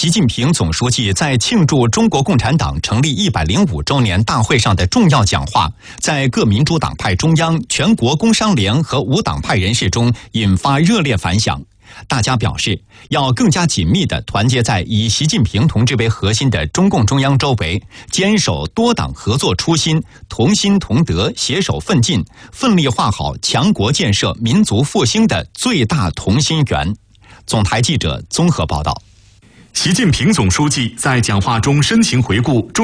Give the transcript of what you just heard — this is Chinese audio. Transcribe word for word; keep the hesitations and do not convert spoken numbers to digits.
习近平总书记在庆祝中国共产党成立一百零五周年大会上的重要讲话，在各民主党派中央、全国工商联和无党派人士中引发热烈反响。大家表示，要更加紧密地团结在以习近平同志为核心的中共中央周围，坚守多党合作初心，同心同德，携手奋进，奋力画好强国建设、民族复兴的最大同心圆。总台记者综合报道。 习近平总书记在讲话中深情回顾中